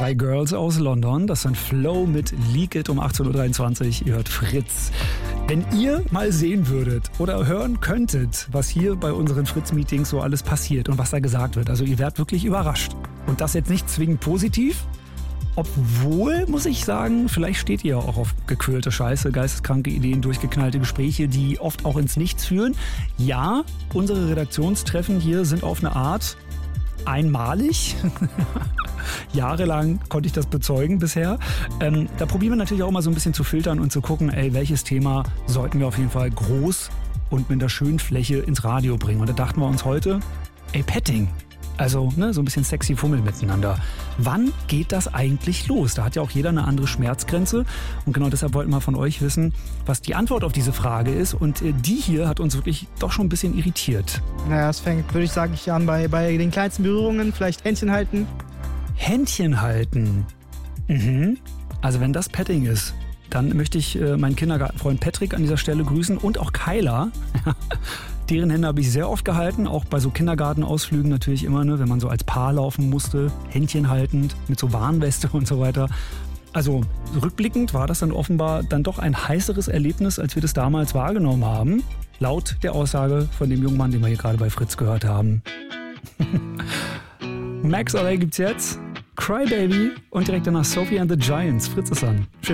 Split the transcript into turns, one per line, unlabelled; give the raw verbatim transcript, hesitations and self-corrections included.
Drei Girls aus London. Das sind Flow mit Leak It um achtzehn Uhr dreiundzwanzig. Ihr hört Fritz. Wenn ihr mal sehen würdet oder hören könntet, was hier bei unseren Fritz-Meetings so alles passiert und was da gesagt wird, also ihr werdet wirklich überrascht. Und das jetzt nicht zwingend positiv. Obwohl, muss ich sagen, vielleicht steht ihr auch auf gequirlte Scheiße, geisteskranke Ideen, durchgeknallte Gespräche, die oft auch ins Nichts führen. Ja, unsere Redaktionstreffen hier sind auf eine Art einmalig. Jahrelang konnte ich das bezeugen bisher. Ähm, da probieren wir natürlich auch mal so ein bisschen zu filtern und zu gucken, ey, welches Thema sollten wir auf jeden Fall groß und mit einer schönen Fläche ins Radio bringen. Und da dachten wir uns heute, ey, Petting. Also ne, so ein bisschen sexy Fummel miteinander. Wann geht das eigentlich los? Da hat ja auch jeder eine andere Schmerzgrenze. Und genau deshalb wollten wir von euch wissen, was die Antwort auf diese Frage ist. Und äh, die hier hat uns wirklich doch schon ein bisschen irritiert.
Naja, es fängt, würde ich sagen, ich an bei, bei den kleinsten Berührungen. Vielleicht Händchen halten.
Händchen halten? Mhm. Also wenn das Petting ist, dann möchte ich äh, meinen Kindergartenfreund Patrick an dieser Stelle grüßen und auch Kyla. Deren Hände habe ich sehr oft gehalten, auch bei so Kindergartenausflügen natürlich immer, ne, wenn man so als Paar laufen musste, Händchen haltend, mit so Warnweste und so weiter. Also rückblickend war das dann offenbar dann doch ein heißeres Erlebnis, als wir das damals wahrgenommen haben. Laut der Aussage von dem jungen Mann, den wir hier gerade bei Fritz gehört haben. Max Alley gibt's jetzt, Crybaby und direkt danach Sophie and the Giants. Fritz ist an. Schön.